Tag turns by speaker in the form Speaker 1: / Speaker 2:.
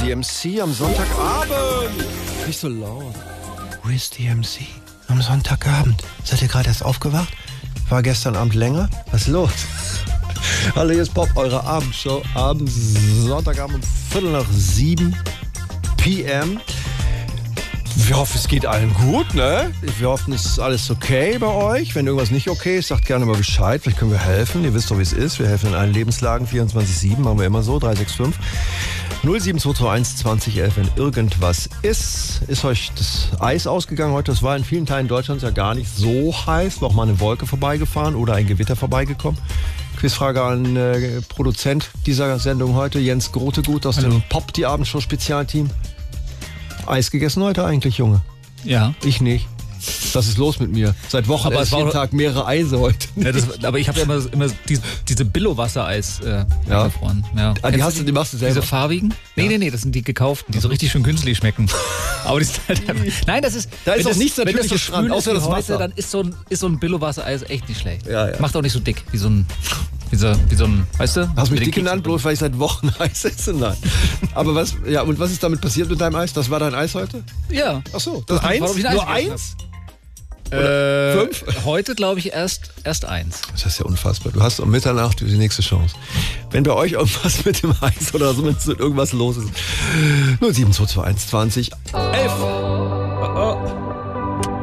Speaker 1: DMC am Sonntagabend. Nicht so laut. Who is DMC? Am Sonntagabend. Seid ihr gerade erst aufgewacht? War gestern Abend länger? Was ist los? Hallo, hier ist Pop, eure Abendshow. Abends, Sonntagabend um 6:45 p.m. Wir hoffen, es geht allen gut, ne? Wir hoffen, es ist alles okay bei euch. Wenn irgendwas nicht okay ist, sagt gerne mal Bescheid. Vielleicht können wir helfen. Ihr wisst doch, wie es ist. Wir helfen in allen Lebenslagen. 24/7 machen wir immer so. 365 07221 2011. Wenn irgendwas ist. Ist euch das Eis ausgegangen heute? Das war in vielen Teilen Deutschlands ja gar nicht so heiß. Noch mal eine Wolke vorbeigefahren oder ein Gewitter vorbeigekommen. Quizfrage an Produzent dieser Sendung heute, Jens Grotegut aus dem Pop, die Abendshow Spezialteam. Eis gegessen heute eigentlich, Junge?
Speaker 2: Ja.
Speaker 1: Ich nicht. Was ist los mit mir? Seit Wochen
Speaker 2: aber
Speaker 1: esse ich jeden Tag mehrere Eise heute.
Speaker 2: Ja, aber ich habe ja immer diese Billo-Wassereis gefroren. Ja.
Speaker 1: Ah, die machst du selber?
Speaker 2: Diese farbigen? Nee, das sind die gekauften, die so richtig schön künstlich schmecken. Aber die sind halt einfach, nein, das ist...
Speaker 1: Da ist auch nichts Natürliches
Speaker 2: so
Speaker 1: dran, außer das
Speaker 2: heute,
Speaker 1: Wasser.
Speaker 2: dann ist so ein Billo-Wassereis echt nicht schlecht.
Speaker 1: Ja.
Speaker 2: Macht auch nicht so dick, wie so ein, weißt du?
Speaker 1: Hast du mich dick genannt, bloß weil ich seit Wochen Eis esse? Nein. Aber was ist damit passiert mit deinem Eis? Das war dein Eis heute?
Speaker 2: Ja.
Speaker 1: Ach so, das eins? Nur eins?
Speaker 2: Oder 5? Heute glaube ich erst 1.
Speaker 1: Das ist ja unfassbar. Du hast um Mitternacht die nächste Chance. Wenn bei euch irgendwas mit dem Eis oder so mit irgendwas los ist. 07221 2011.